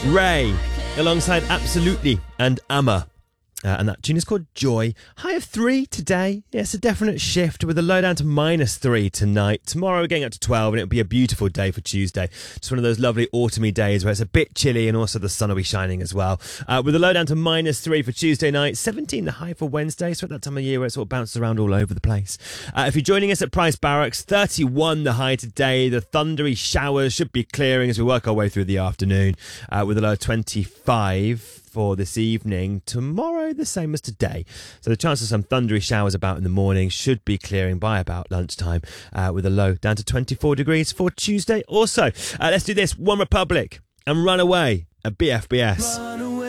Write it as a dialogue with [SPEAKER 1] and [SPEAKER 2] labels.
[SPEAKER 1] Ray, alongside Absolutely and Amma. And that tune is called Joy. High of 3 today. Yes, a definite shift with a low down to -3 tonight. Tomorrow we're getting up to 12 and it'll be a beautiful day for Tuesday. Just one of those lovely autumny days where it's a bit chilly and also the sun will be shining as well. With a low down to -3 for Tuesday night. 17 the high for Wednesday. So at that time of year where it sort of bounces around all over the place. If you're joining us at Price Barracks, 31 the high today. The thundery showers should be clearing as we work our way through the afternoon. With a low of 25 for this evening. Tomorrow the same as today, so the chance of some thundery showers about in the morning should be clearing by about lunchtime, with a low down to 24 degrees for Tuesday also. Let's do this, One Republic and Runaway at BFBS.